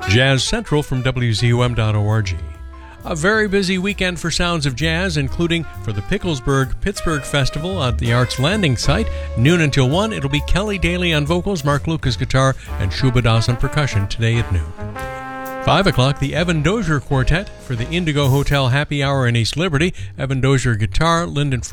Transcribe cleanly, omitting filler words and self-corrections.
Jazz Central from WZUM.org. A very busy weekend for Sounds of Jazz, including for the Picklesburg-Pittsburgh Festival at the Arts Landing site, noon until 1. It'll be Kelly Daly on vocals, Mark Lucas guitar, and Shuba Das on percussion today at noon. 5 o'clock, the Evan Dozier Quartet for the Indigo Hotel Happy Hour in East Liberty. Evan Dozier guitar, Lyndon